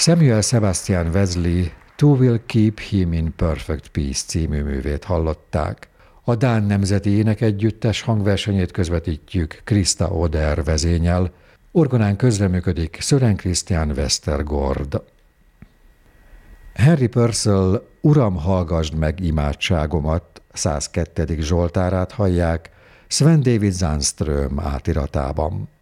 Samuel Sebastian Wesley "Who Will Keep Him in Perfect Peace" című művét hallották. A Dán Nemzeti Énekegyüttes hangversenyét közvetítjük Krista Oder vezénnyel, orgonán közreműködik Sören Christian Westergaard. Henry Purcell "Uram, hallgasd meg imádságomat" 102. Zsoltárát hallják Sven David Zandström átiratában.